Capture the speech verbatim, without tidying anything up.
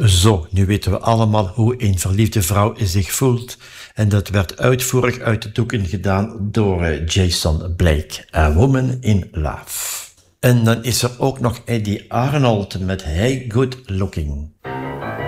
Zo, nu weten we allemaal hoe een verliefde vrouw zich voelt. En dat werd uitvoerig uit de doeken gedaan door Jason Blake. A Woman in Love. En dan is er ook nog Eddie Arnold met Hey Good Looking.